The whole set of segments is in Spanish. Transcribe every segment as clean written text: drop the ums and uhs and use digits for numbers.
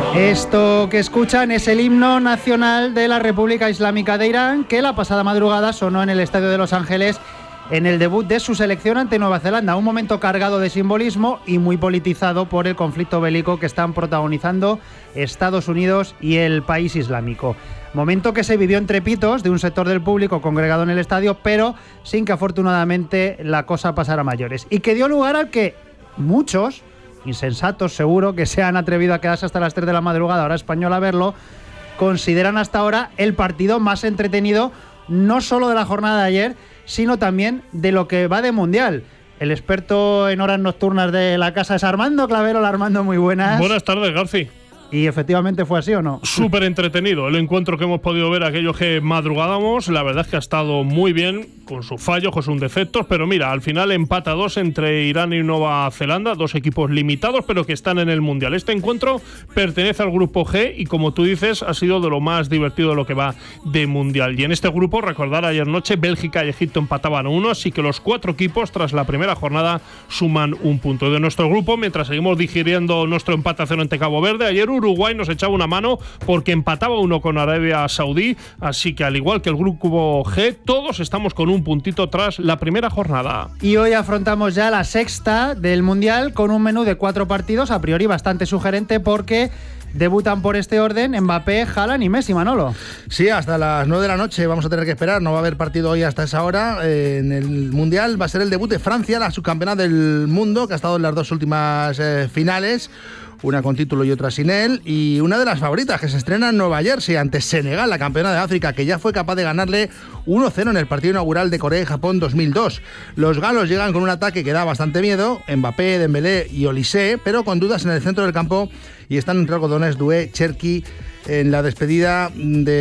Esto que escuchan es el himno nacional de la República Islámica de Irán, que la pasada madrugada sonó en el estadio de Los Ángeles en el debut de su selección ante Nueva Zelanda. Un momento cargado de simbolismo y muy politizado por el conflicto bélico que están protagonizando Estados Unidos y el país islámico. Momento que se vivió entre pitos de un sector del público congregado en el estadio, pero sin que afortunadamente la cosa pasara a mayores. Y que dio lugar al que muchos, insensatos seguro, que se han atrevido a quedarse hasta las 3 de la madrugada, hora española, a verlo, consideran hasta ahora el partido más entretenido, no solo de la jornada de ayer, sino también de lo que va de Mundial. El experto en horas nocturnas de la casa es Armando Clavero. Armando, muy buenas. Buenas tardes, Garci. ¿Y efectivamente fue así o no? Súper entretenido el encuentro que hemos podido ver, aquellos que madrugábamos. La verdad es que ha estado muy bien, con sus fallos, con sus defectos, pero mira, al final empata 2 entre Irán y Nueva Zelanda, dos equipos limitados, pero que están en el Mundial. Este encuentro pertenece al grupo G y, como tú dices, ha sido de lo más divertido de lo que va de Mundial. Y en este grupo, recordar, ayer noche Bélgica y Egipto empataban a 1, así que los 4 equipos, tras la primera jornada, suman un punto. De nuestro grupo, mientras seguimos digiriendo nuestro empate a 0 ante Cabo Verde, ayer Uruguay nos echaba una mano porque empataba 1 con Arabia Saudí, así que al igual que el grupo G, todos estamos con un puntito tras la primera jornada. Y hoy afrontamos ya la sexta del Mundial con un menú de 4 partidos, a priori bastante sugerente porque debutan por este orden Mbappé, Haaland y Messi, Manolo. Sí, hasta las 9 de la noche vamos a tener que esperar, no va a haber partido hoy hasta esa hora. En el Mundial va a ser el debut de Francia, la subcampeona del mundo, que ha estado en las 2 últimas finales, una con título y otra sin él, y una de las favoritas que se estrena en Nueva Jersey ante Senegal, la campeona de África, que ya fue capaz de ganarle 1-0 en el partido inaugural de Corea y Japón 2002. Los galos llegan con un ataque que da bastante miedo, Mbappé, Dembélé y Olise, pero con dudas en el centro del campo, y están entre algodones Doué, Cherki, en la despedida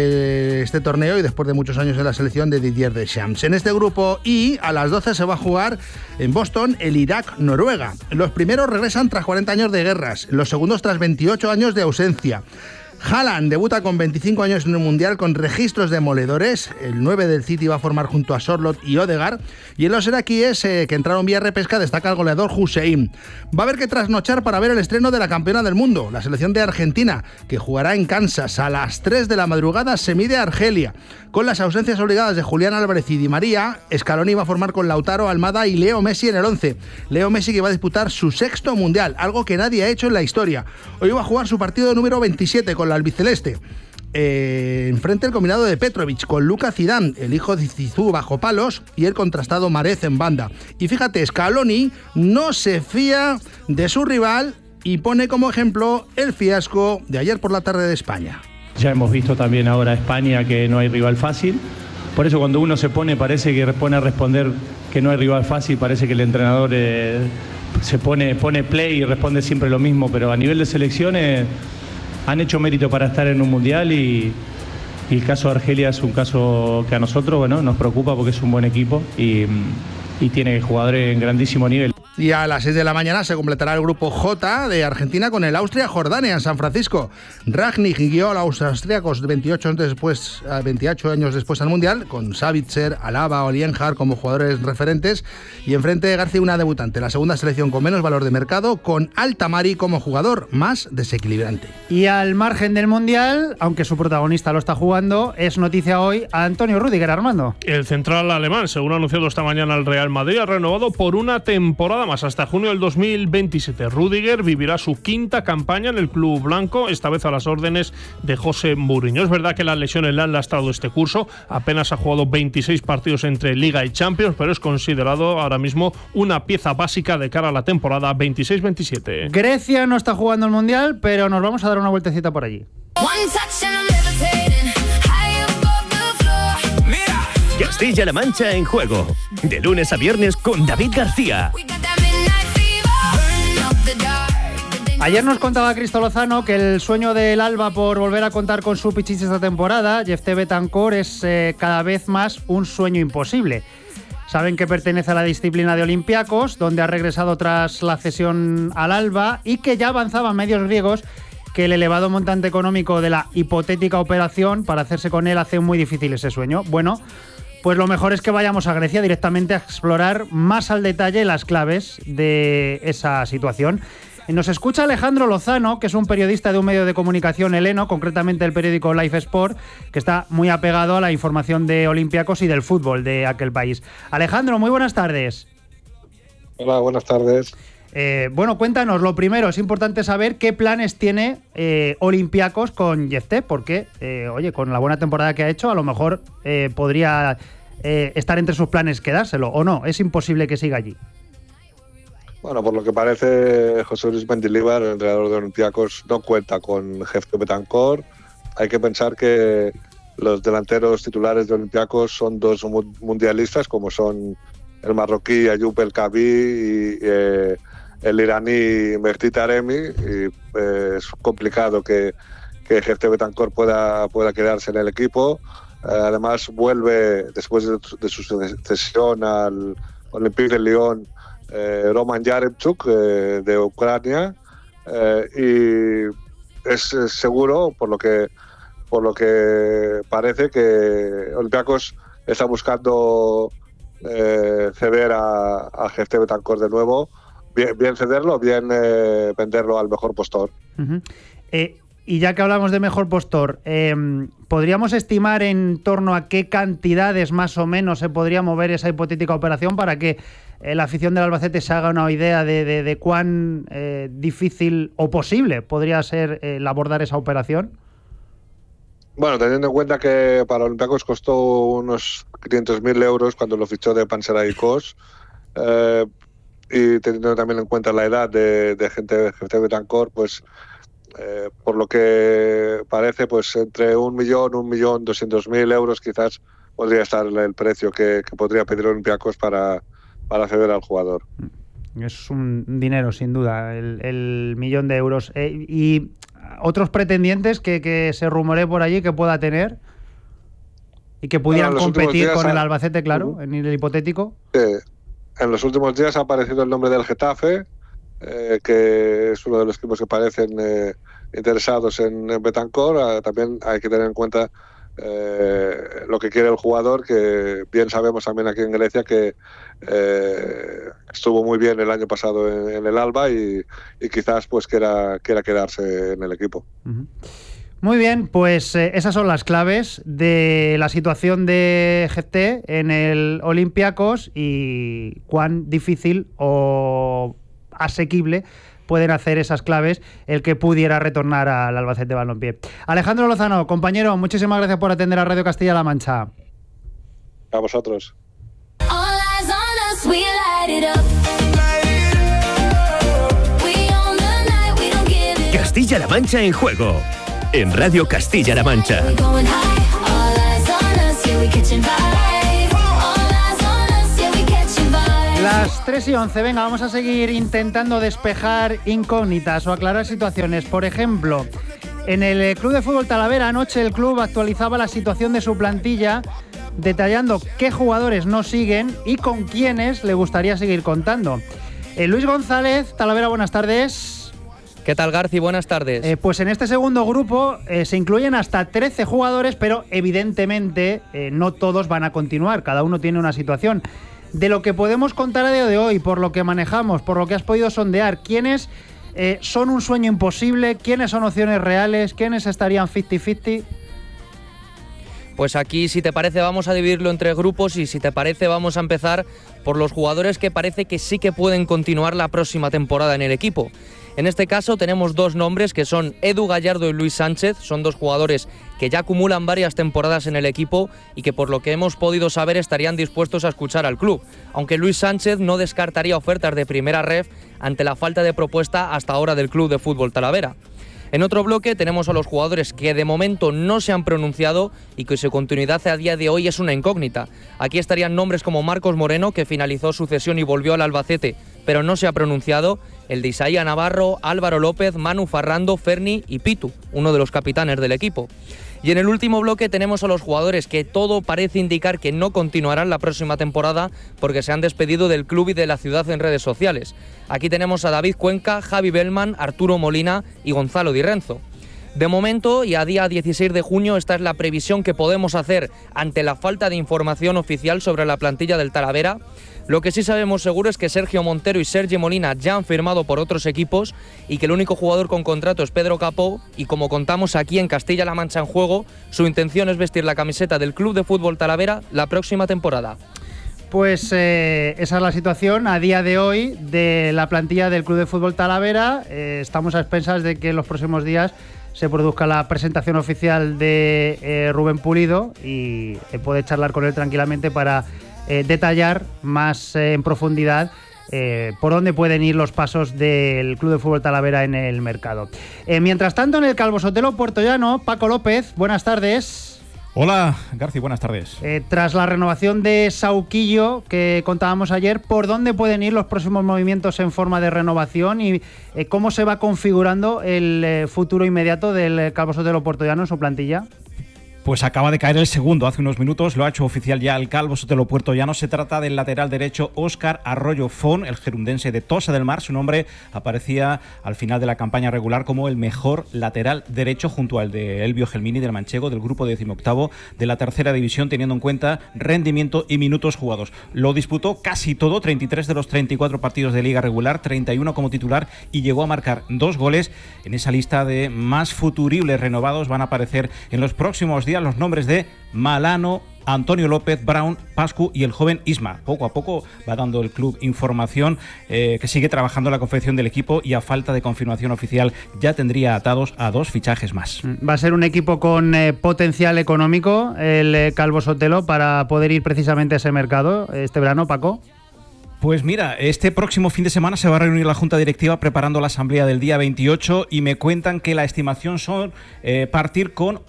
de este torneo y después de muchos años en la selección de Didier Deschamps. En este grupo I, a las 12 se va a jugar en Boston el Irak-Noruega. Los primeros regresan tras 40 años de guerras, los segundos tras 28 años de ausencia. Haaland debuta con 25 años en un Mundial con registros demoledores. El 9 del City va a formar junto a Sorloth y Odegaard. Y en los iraquíes que entraron vía repesca destaca el goleador Hussein. Va a haber que trasnochar para ver el estreno de la campeona del mundo, la selección de Argentina, que jugará en Kansas. A las 3 de la madrugada se mide a Argelia. Con las ausencias obligadas de Julián Álvarez y Di María, Scaloni va a formar con Lautaro, Almada y Leo Messi en el 11. Leo Messi, que va a disputar su 6º Mundial, algo que nadie ha hecho en la historia. Hoy va a jugar su partido número 27 con la albiceleste. Enfrente el combinado de Petrovic con Luka Zidane, el hijo de Zizou bajo palos, y el contrastado Mahrez en banda. Y fíjate, Scaloni no se fía de su rival y pone como ejemplo el fiasco de ayer por la tarde de España. Ya hemos visto también ahora España que no hay rival fácil. Por eso cuando uno se pone, parece que pone a responder que no hay rival fácil, parece que el entrenador se pone play y responde siempre lo mismo, pero a nivel de selecciones han hecho mérito para estar en un Mundial y el caso de Argelia es un caso que a nosotros nos preocupa porque es un buen equipo y tiene jugadores en grandísimo nivel. Y a las 6 de la mañana se completará el grupo J de Argentina con el Austria-Jordania en San Francisco. Rangnick guió a los austríacos 28 años después al Mundial, con Savitzer, Alaba o Lienhard como jugadores referentes. Y enfrente de García, una debutante, la segunda selección con menos valor de mercado, con Altamari como jugador más desequilibrante. Y al margen del Mundial, aunque su protagonista lo está jugando, es noticia hoy a Antonio Rüdiger, Armando. El central alemán, según ha anunciado esta mañana el Real Madrid, ha renovado por una temporada más, hasta junio del 2027. Rüdiger vivirá su 5ª campaña en el club blanco, esta vez a las órdenes de José Mourinho. Es verdad que las lesiones le han lastrado este curso, apenas ha jugado 26 partidos entre Liga y Champions, pero es considerado ahora mismo una pieza básica de cara a la temporada 26-27. Grecia no está jugando el Mundial, pero nos vamos a dar una vueltecita por allí. Castilla-La Mancha en juego, de lunes a viernes con David García. Ayer nos contaba Cristo Lozano que el sueño del Alba por volver a contar con su Pichichi esta temporada, Jefté Betancur, es cada vez más un sueño imposible. Saben que pertenece a la disciplina de Olympiacos, donde ha regresado tras la cesión al Alba, y que ya avanzaban medios griegos que el elevado montante económico de la hipotética operación para hacerse con él hace muy difícil ese sueño. Bueno, pues lo mejor es que vayamos a Grecia directamente a explorar más al detalle las claves de esa situación. Nos escucha Alejandro Lozano, que es un periodista de un medio de comunicación heleno, concretamente el periódico Life Sport, que está muy apegado a la información de Olympiacos y del fútbol de aquel país. Alejandro, muy buenas tardes. Hola, buenas tardes. Bueno, cuéntanos, lo primero, es importante saber qué planes tiene Olympiacos con Yefté, porque, oye, con la buena temporada que ha hecho, a lo mejor podría estar entre sus planes quedárselo, o no, es imposible que siga allí. Bueno, por lo que parece, José Luis Mendilibar, el entrenador de Olympiacos, no cuenta con Jefté Betancourt. Hay que pensar que los delanteros titulares de Olympiacos son dos mundialistas, como son el marroquí Ayoub El Kabi y el iraní Mehdi Taremi. Y es complicado que Jefté Betancourt pueda quedarse en el equipo. Además, vuelve después de su cesión al Olympique de Lyon Roman Yaremchuk de Ucrania, y es seguro, por lo que parece, que Olympiacos está buscando ceder a Jefté Betancourt de nuevo, bien cederlo, bien venderlo al mejor postor. Uh-huh. Y ya que hablamos de mejor postor, ¿podríamos estimar en torno a qué cantidades más o menos se podría mover esa hipotética operación para que la afición del Albacete se haga una idea de cuán difícil o posible podría ser el abordar esa operación? Bueno, teniendo en cuenta que para Olympiacos costó unos 500.000 euros cuando lo fichó de Panathinaikos, y teniendo también en cuenta la edad de Jefté Betancourt, pues por lo que parece, pues entre 1.200.000 euros quizás podría estar el precio que podría pedir Olympiacos para ceder al jugador. Es un dinero, sin duda, el 1.000.000 de euros. ¿Y otros pretendientes que se rumore por allí que pueda tener y que pudieran competir con el Albacete, claro, en el hipotético? En los últimos días ha aparecido el nombre del Getafe, que es uno de los equipos que parecen interesados en Betancourt. También hay que tener en cuenta lo que quiere el jugador, que bien sabemos también aquí en Grecia que estuvo muy bien el año pasado en el Alba y quizás pues quiera quedarse en el equipo. Uh-huh. Muy bien, pues esas son las claves de la situación de Jefté en el Olympiacos y cuán difícil o asequible pueden hacer esas claves el que pudiera retornar al Albacete Balompié. Alejandro Lozano, compañero, muchísimas gracias por atender a Radio Castilla-La Mancha. A vosotros. Castilla-La Mancha en juego, en Radio Castilla-La Mancha. Las 3:11, venga, vamos a seguir intentando despejar incógnitas o aclarar situaciones. Por ejemplo, en el Club de Fútbol Talavera anoche el club actualizaba la situación de su plantilla, detallando qué jugadores no siguen y con quiénes le gustaría seguir contando. Luis González, Talavera, buenas tardes. ¿Qué tal, Garci? Buenas tardes. Pues en este segundo grupo se incluyen hasta 13 jugadores, pero evidentemente no todos van a continuar, cada uno tiene una situación. De lo que podemos contar a día de hoy, por lo que manejamos, por lo que has podido sondear, ¿quiénes son un sueño imposible? ¿Quiénes son opciones reales? ¿Quiénes estarían 50-50? Pues aquí, si te parece, vamos a dividirlo entre grupos y si te parece vamos a empezar por los jugadores que parece que sí que pueden continuar la próxima temporada en el equipo. En este caso tenemos dos nombres que son Edu Gallardo y Luis Sánchez, son dos jugadores que ya acumulan varias temporadas en el equipo y que por lo que hemos podido saber estarían dispuestos a escuchar al club, aunque Luis Sánchez no descartaría ofertas de primera ref ante la falta de propuesta hasta ahora del Club de Fútbol Talavera. En otro bloque tenemos a los jugadores que de momento no se han pronunciado y que su continuidad a día de hoy es una incógnita. Aquí estarían nombres como Marcos Moreno, que finalizó su cesión y volvió al Albacete, pero no se ha pronunciado, el de Isaías Navarro, Álvaro López, Manu Farrando, Ferni y Pitu, uno de los capitanes del equipo. Y en el último bloque tenemos a los jugadores que todo parece indicar que no continuarán la próxima temporada porque se han despedido del club y de la ciudad en redes sociales. Aquí tenemos a David Cuenca, Javi Bellman, Arturo Molina y Gonzalo Di Renzo. De momento y a día 16 de junio esta es la previsión que podemos hacer ante la falta de información oficial sobre la plantilla del Talavera. Lo que sí sabemos seguro es que Sergio Montero y Sergi Molina ya han firmado por otros equipos y que el único jugador con contrato es Pedro Capó, y como contamos aquí en Castilla-La Mancha en Juego, su intención es vestir la camiseta del Club de Fútbol Talavera la próxima temporada. Pues esa es la situación a día de hoy de la plantilla del Club de Fútbol Talavera. Estamos a expensas de que en los próximos días se produzca la presentación oficial de Rubén Pulido y puede charlar con él tranquilamente para detallar más en profundidad por dónde pueden ir los pasos del Club de Fútbol Talavera en el mercado. Mientras tanto, en el Calvo Sotelo Puertollano, Paco López, buenas tardes. Hola, Garci, buenas tardes. Tras la renovación de Sauquillo que contábamos ayer, ¿por dónde pueden ir los próximos movimientos en forma de renovación y cómo se va configurando el futuro inmediato del Calvo Sotelo Puertollano en su plantilla? Pues acaba de caer el segundo hace unos minutos, lo ha hecho oficial ya el Calvo Sotelo Puertollano. Se trata del lateral derecho Óscar Arroyo Font, el gerundense de Tossa del Mar. Su nombre aparecía al final de la campaña regular como el mejor lateral derecho junto al de Elvio Gelmini del Manchego, del grupo 18º de la tercera división, teniendo en cuenta rendimiento y minutos jugados. Lo disputó casi todo, 33 de los 34 partidos de liga regular, 31 como titular, y llegó a marcar 2 goles. En esa lista de más futuribles renovados van a aparecer en los próximos días los nombres de Malano, Antonio López, Brown, Pascu y el joven Isma. Poco a poco va dando el club información que sigue trabajando la confección del equipo, y a falta de confirmación oficial ya tendría atados a 2 fichajes más. Va a ser un equipo con potencial económico el Calvo Sotelo para poder ir precisamente a ese mercado este verano, Paco. Pues mira, este próximo fin de semana se va a reunir la Junta Directiva preparando la asamblea del día 28 y me cuentan que la estimación son partir con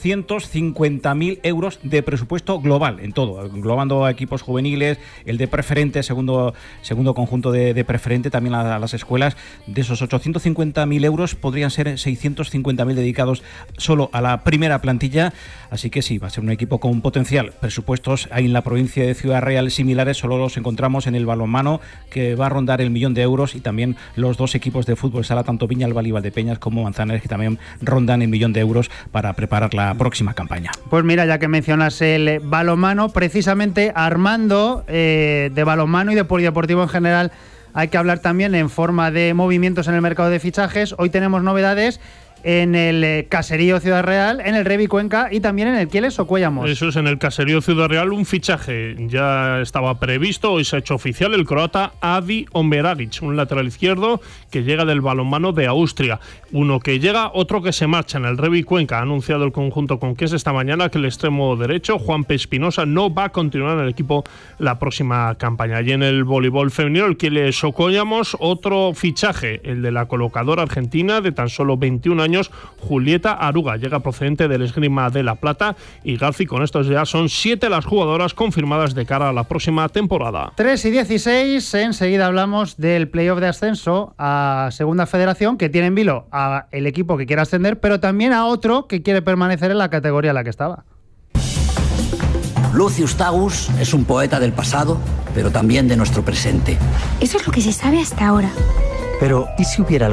850.000 euros de presupuesto global, en todo, englobando a equipos juveniles, el de preferente, segundo conjunto de preferente, también a las escuelas. De esos 850.000 euros podrían ser 650.000 dedicados solo a la primera plantilla, así que sí, va a ser un equipo con potencial. Presupuestos hay en la provincia de Ciudad Real similares, solo los encontramos en el balonmano, que va a rondar el 1.000.000 de euros, y también los 2 equipos de fútbol sala, tanto Viñalbal y Valdepeñas como Manzanares, que también rondan el 1.000.000 de euros para preparar la próxima campaña. Pues mira, ya que mencionas el balonmano, precisamente Armando, de balonmano y de polideportivo en general, hay que hablar también en forma de movimientos en el mercado de fichajes. Hoy tenemos novedades en el Caserío Ciudad Real, en el Revi Cuenca y también en el Quieles o Cuellamos. Eso es, en el Caserío Ciudad Real un fichaje ya estaba previsto, hoy se ha hecho oficial, el croata Adi Omberagic, un lateral izquierdo que llega del balonmano de Austria. Uno que llega, otro que se marcha. En el Revi Cuenca ha anunciado el conjunto conqués esta mañana que el extremo derecho, Juanpe Espinosa, no va a continuar en el equipo la próxima campaña. Y en el voleibol femenino, el Quieles o Cuellamos, otro fichaje, el de la colocadora argentina de tan solo 21 años, Julieta Aruga, llega procedente del Esgrima de La Plata. Y Garci, con estos ya son 7 las jugadoras confirmadas de cara a la próxima temporada. 3:16, enseguida hablamos del playoff de ascenso a Segunda Federación, que tiene en vilo a el equipo que quiere ascender, pero también a otro que quiere permanecer en la categoría en la que estaba. Lucius Tagus es un poeta del pasado, pero también de nuestro presente. Eso es lo que se sabe hasta ahora. Pero, ¿y si hubiera